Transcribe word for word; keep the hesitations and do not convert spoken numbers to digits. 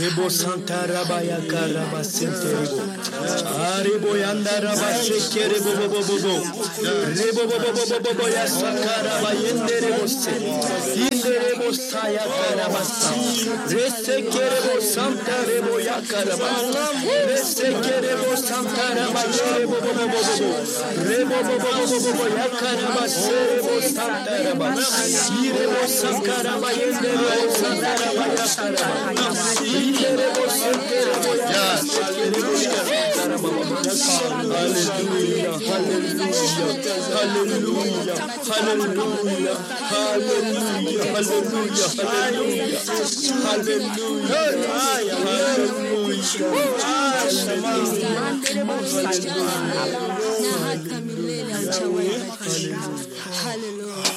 Rebo Santa Rabaya Karaba Senterebo. Arebo Yanda Rabashe Kerebo Bobo Bobo. Rebo Bobo Bobo Bobo Yasakara Bayenderebo Se. Inderebo Saya Karabasa. Rese Kerebo Santa Rebo Yakaraba. Rese Kerebo Santa Rabayerebo Bobo Bobo. Rebo Bobo Bobo Bobo Yakaraba Serebo Santa Raba. Irebo Sankara Bayenderebo Santa Rabaya Karaba. Inderebo Senterebo Yakaraba. Hallelujah, hallelujah, hallelujah, hallelujah, hallelujah, hallelujah, hallelujah, hallelujah, hallelujah.